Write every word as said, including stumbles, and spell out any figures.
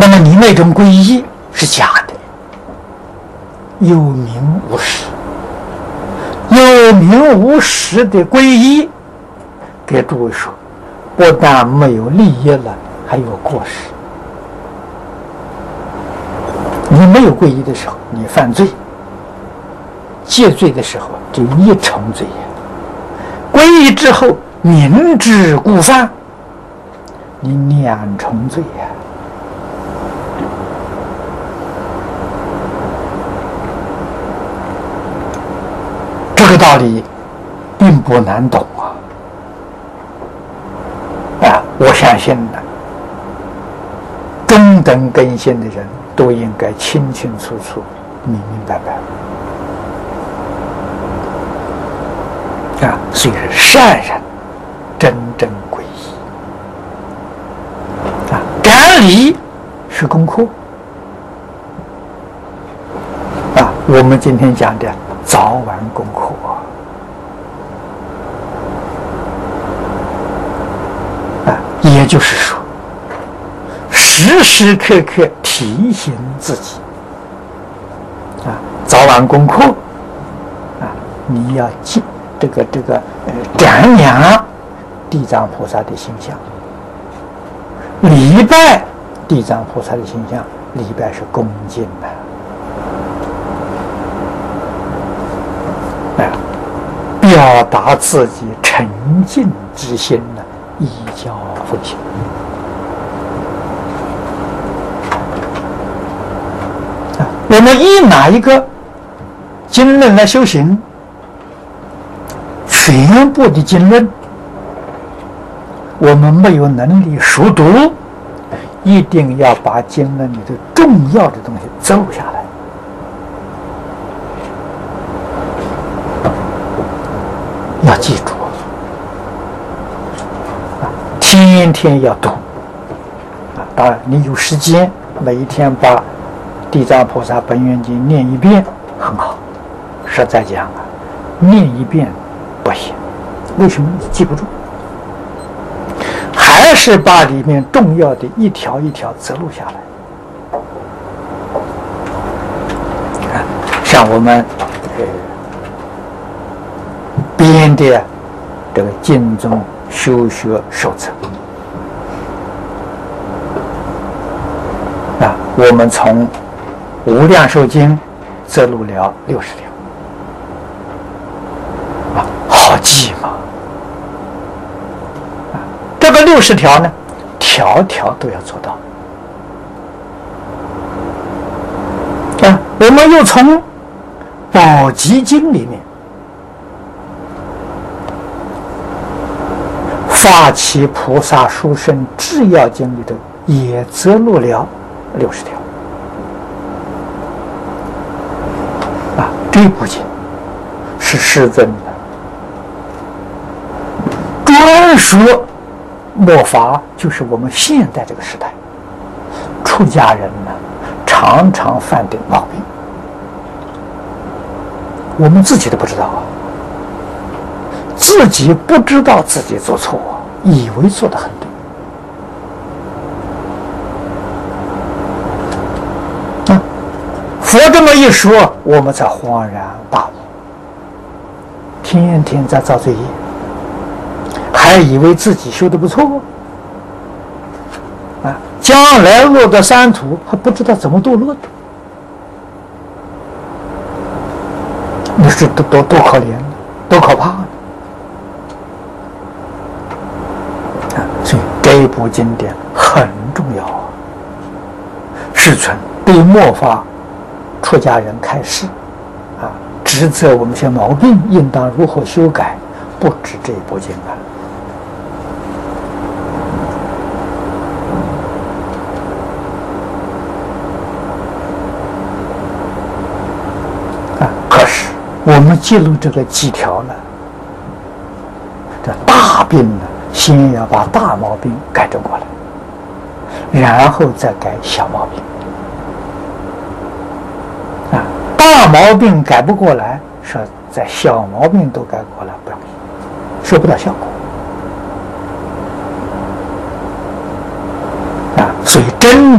那么你那种皈依是假的，有名无实。有名无实的皈依，给诸位说，不但没有利益了，还有过失。你没有皈依的时候，你犯罪；戒罪的时候，就一重罪业。皈依之后，明知故犯，你两重罪呀。这个道理并不难懂啊！啊，我相信呢，中等根性的人都应该清清楚楚、明明白白啊。所以善人真正皈依啊，感礼是功课啊。我们今天讲的早晚功课啊，也就是说，时时刻刻提醒自己啊，早晚功课啊，你要记这个这个呃瞻仰地藏菩萨的形象，礼拜地藏菩萨的形象，礼拜是恭敬的。表达自己诚敬之心呢，依教奉行啊。我们依哪一个经论来修行？全部的经论，我们没有能力熟读，一定要把经论里的重要的东西奏下来。要记住啊，天天要读啊。当然，你有时间，每一天把《地藏菩萨本愿经》念一遍很好。实在讲啊，念一遍不行，为什么？你记不住，还是把里面重要的一条一条摘录下来。啊，像我们呃。编的这个经中修学手册啊，我们从无量寿经摘录了六十条啊，好记嘛啊，这个六十条呢，条条都要做到啊。我们又从宝积经里面发起菩萨殊胜制要经里头也摘录了六十条啊。这部经是世尊的专说末法，就是我们现在这个时代出家人呢常常犯的毛病，我们自己都不知道啊。自己不知道自己做错，以为做得很对。啊，佛这么一说，我们才恍然大悟。天天在造罪业，还以为自己修得不错，啊，将来落到三途还不知道怎么堕落的，你说多多多可怜，多可怕呢！所以这一部经典很重要啊，世尊对末法出家人开示啊，指责我们些毛病应当如何修改，不止这一部经啊。啊，可是我们记录这个几条呢，这大病呢，先要把大毛病改正过来，然后再改小毛病。啊，大毛病改不过来，说在小毛病都改过来不容易，收不到效果。啊，所以真